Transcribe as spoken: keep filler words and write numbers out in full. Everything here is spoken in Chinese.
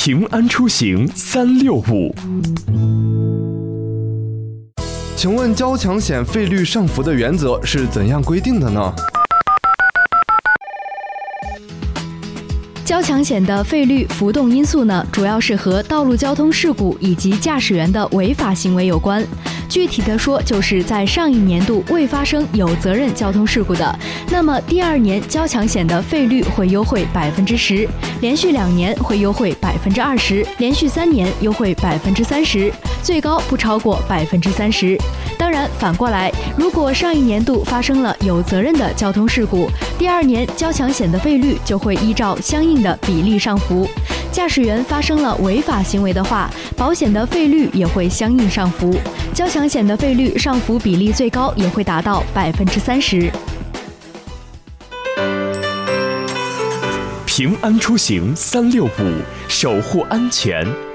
平安出行三六五。 请问交强险费率上浮的原则是怎样规定的呢？ 交强险的费率浮动因素呢，主要是和道路交通事故以及驾驶员的违法行为有关。具体的说，就是在上一年度未发生有责任交通事故的，那么第二年交强险的费率会优惠百分之十，连续两年会优惠百分之二十，连续三年优惠百分之三十，最高不超过百分之三十。当然，反过来，如果上一年度发生了有责任的交通事故，第二年交强险的费率就会依照相应的比例上浮。驾驶员发生了违法行为的话，保险的费率也会相应上浮，交强险的费率上浮比例最高也会达到百分之三十。 平安出行三六五，守护安全。